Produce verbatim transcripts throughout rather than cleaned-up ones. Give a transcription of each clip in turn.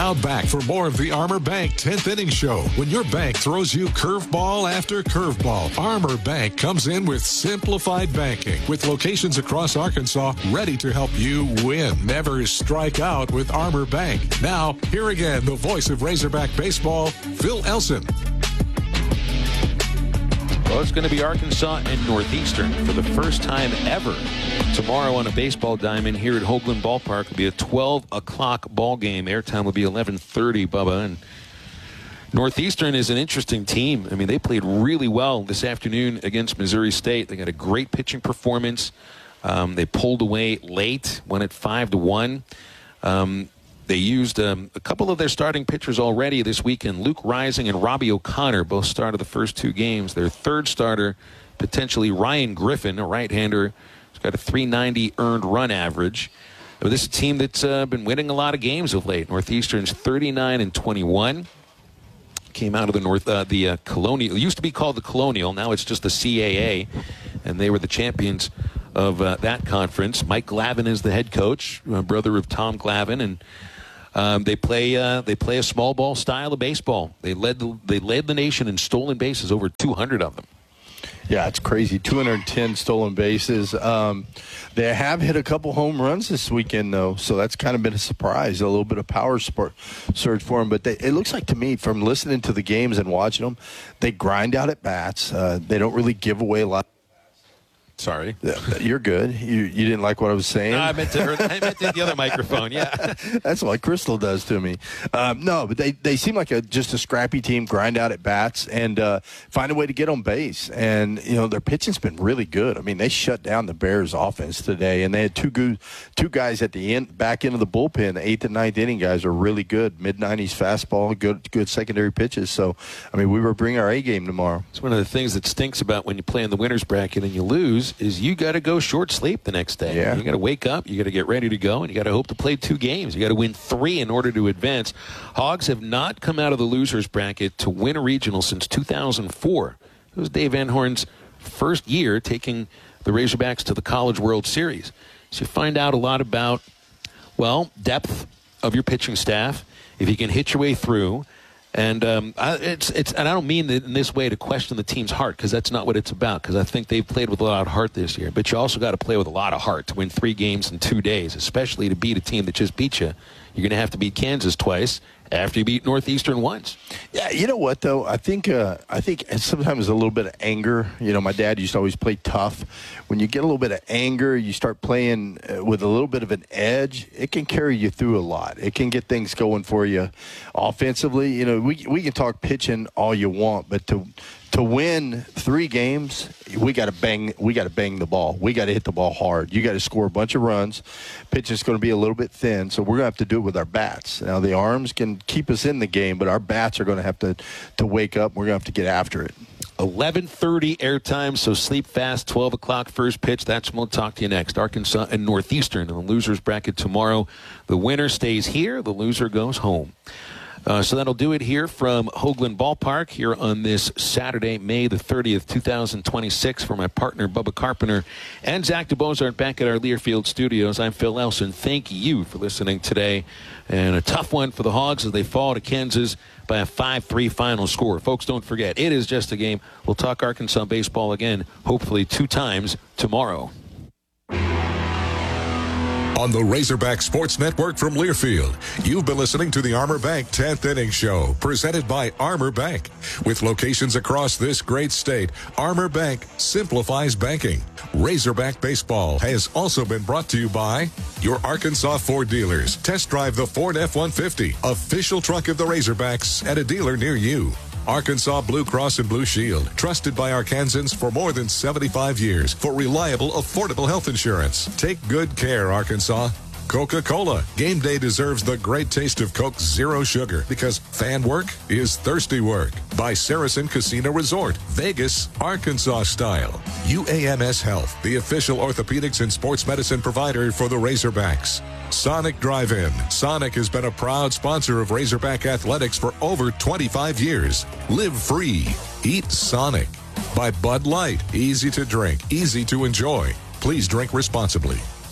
Now back for more of the Armor Bank tenth Inning Show. When your bank throws you curveball after curveball, Armor Bank comes in with simplified banking with locations across Arkansas ready to help you win. Never strike out with Armor Bank. Now, here again, the voice of Razorback baseball, Phil Elson. Well, it's going to be Arkansas and Northeastern for the first time ever. Tomorrow on a baseball diamond here at Hoagland Ballpark will be a twelve o'clock ball game. Airtime will be eleven thirty, Bubba. And Northeastern is an interesting team. I mean, they played really well this afternoon against Missouri State. They got a great pitching performance. Um, they pulled away late, won at five to one. Um, They used um, a couple of their starting pitchers already this weekend. Luke Rising and Robbie O'Connor both started the first two games. Their third starter, potentially Ryan Griffin, a right-hander, who's got a three ninety earned run average. But this is a team that's uh, been winning a lot of games of late. Northeastern's thirty-nine and twenty-one. Came out of the North, uh, the uh, Colonial. It used to be called the Colonial. Now it's just the C A A, and they were the champions of uh, that conference. Mike Glavin is the head coach, uh, brother of Tom Glavin, and Um, they play. Uh, they play a small ball style of baseball. They led. The, they led the nation in stolen bases, over two hundred of them. Yeah, it's crazy. two hundred ten stolen bases. Um, they have hit a couple home runs this weekend, though, so that's kind of been a surprise. A little bit of power sport surge for them. But they, it looks like to me, from listening to the games and watching them, they grind out at bats. Uh, they don't really give away a lot. Sorry. You're good. You you didn't like what I was saying? No, I meant to, I meant to the other microphone, yeah. That's what Crystal does to me. Um, no, but they, they seem like a just a scrappy team, grind out at bats, and uh, find a way to get on base. And, you know, their pitching's been really good. I mean, they shut down the Bears' offense today, and they had two good, two guys at the end, back end of the bullpen. The eighth and ninth inning guys are really good. mid nineties fastball, good good secondary pitches. So, I mean, we were bringing our A game tomorrow. It's one of the things that stinks about when you play in the winner's bracket and you lose is you got to go short sleep the next day. Yeah. You got to wake up, you got to get ready to go, and you got to hope to play two games. You got to win three in order to advance. Hogs have not come out of the losers bracket to win a regional since two thousand four. It was Dave Van Horn's first year taking the Razorbacks to the College World Series. So you find out a lot about, well, depth of your pitching staff, if you can hit your way through. And um, I, it's it's and I don't mean in this way to question the team's heart, because that's not what it's about, because I think they've played with a lot of heart this year. But you also got to play with a lot of heart to win three games in two days, especially to beat a team that just beat you. You're going to have to beat Kansas twice after you beat Northeastern once. Yeah, you know what, though? I think uh, I think sometimes a little bit of anger. You know, my dad used to always play tough. When you get a little bit of anger, you start playing with a little bit of an edge, it can carry you through a lot. It can get things going for you offensively. You know, we we can talk pitching all you want, but to to win three games, we got to bang. We got to bang the ball. We got to hit the ball hard. You got to score a bunch of runs. Pitching's going to be a little bit thin, so we're going to have to do it with our bats. Now the arms can keep us in the game, but our bats are going to have to to wake up. We're going to have to get after it. eleven thirty airtime, so sleep fast. twelve o'clock first pitch. That's when we'll talk to you next. Arkansas and Northeastern in the losers bracket tomorrow. The winner stays here. The loser goes home. Uh, so that'll do it here from Hoagland Ballpark here on this Saturday, May the thirtieth, two thousand twenty-six. For my partner, Bubba Carpenter, and Zach DeBozart back at our Learfield studios, I'm Phil Elson. Thank you for listening today. And a tough one for the Hogs as they fall to Kansas by a five three final score. Folks, don't forget, it is just a game. We'll talk Arkansas baseball again, hopefully two times tomorrow. On the Razorback Sports Network from Learfield, you've been listening to the Armor Bank tenth Inning Show, presented by Armor Bank. With locations across this great state, Armor Bank simplifies banking. Razorback Baseball has also been brought to you by your Arkansas Ford dealers. Test drive the Ford F one fifty, official truck of the Razorbacks, at a dealer near you. Arkansas Blue Cross and Blue Shield, trusted by Arkansans for more than seventy-five years for reliable, affordable health insurance. Take good care, Arkansas. Coca-Cola. Game day deserves the great taste of Coke Zero Sugar, because fan work is thirsty work. By Saracen Casino Resort, Vegas, Arkansas style. U A M S Health, the official orthopedics and sports medicine provider for the Razorbacks. Sonic Drive-In. Sonic has been a proud sponsor of Razorback Athletics for over twenty-five years. Live free. Eat Sonic. By Bud Light. Easy to drink, easy to enjoy. Please drink responsibly.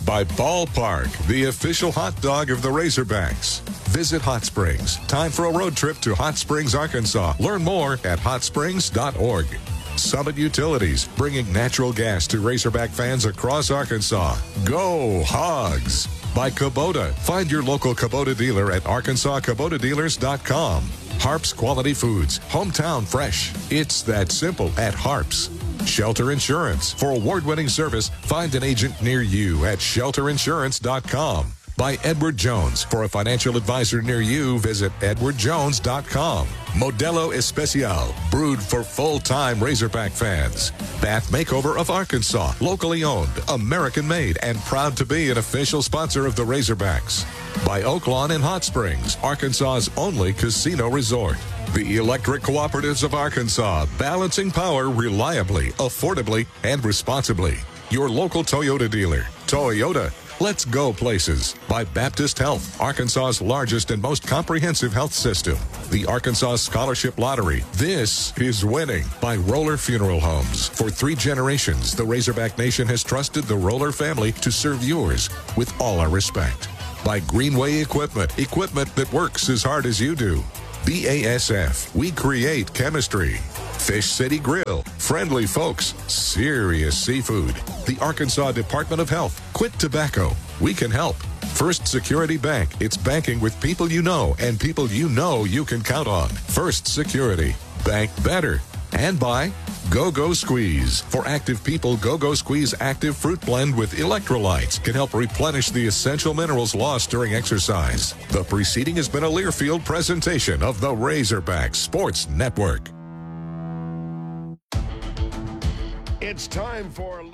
By Ballpark, the official hot dog of the Razorbacks. Visit Hot Springs. Time for a road trip to Hot Springs, Arkansas. Learn more at hot springs dot org. Summit Utilities, bringing natural gas to Razorback fans across Arkansas. Go Hogs! By Kubota. Find your local Kubota dealer at arkansas kubota dealers dot com. Harps Quality Foods, hometown fresh. It's that simple at Harps. Shelter Insurance. For award-winning service, find an agent near you at shelter insurance dot com. By Edward Jones. For a financial advisor near you, visit edward jones dot com. Modelo Especial. Brewed for full-time Razorback fans. Bath Makeover of Arkansas. Locally owned, American-made, and proud to be an official sponsor of the Razorbacks. By Oaklawn in Hot Springs, Arkansas's only casino resort. The Electric Cooperatives of Arkansas, balancing power reliably, affordably, and responsibly. Your local Toyota dealer. Toyota. Let's go places. By Baptist Health, Arkansas's largest and most comprehensive health system. The Arkansas Scholarship Lottery. This is winning. By Roller Funeral Homes. For three generations, the Razorback Nation has trusted the Roller family to serve yours with all our respect. By Greenway Equipment. Equipment that works as hard as you do. B A S F. We create chemistry. Fish City Grill. Friendly folks. Serious seafood. The Arkansas Department of Health. Quit tobacco. We can help. First Security Bank. It's banking with people you know and people you know you can count on. First Security. Bank better. And by Go-Go Squeeze. For active people, Go-Go Squeeze Active Fruit Blend with electrolytes can help replenish the essential minerals lost during exercise. The preceding has been a Learfield presentation of the Razorback Sports Network. It's time for